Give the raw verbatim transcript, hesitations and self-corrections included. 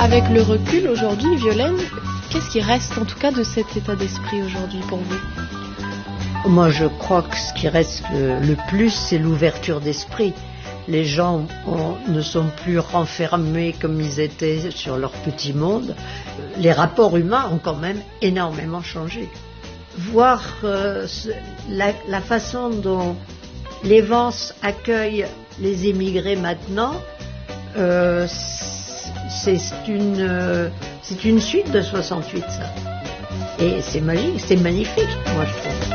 Avec le recul aujourd'hui, Violaine, qu'est-ce qui reste en tout cas de cet état d'esprit aujourd'hui pour vous? Moi, je crois que ce qui reste le, le plus, c'est l'ouverture d'esprit. Les gens ont, ne sont plus renfermés comme ils étaient sur leur petit monde. Les rapports humains ont quand même énormément changé. Voir euh, ce, la, la façon dont les Vence accueillent les émigrés maintenant, euh, c'est une, euh, c'est une suite de soixante-huit, ça. Et c'est magique, c'est magnifique, moi je trouve.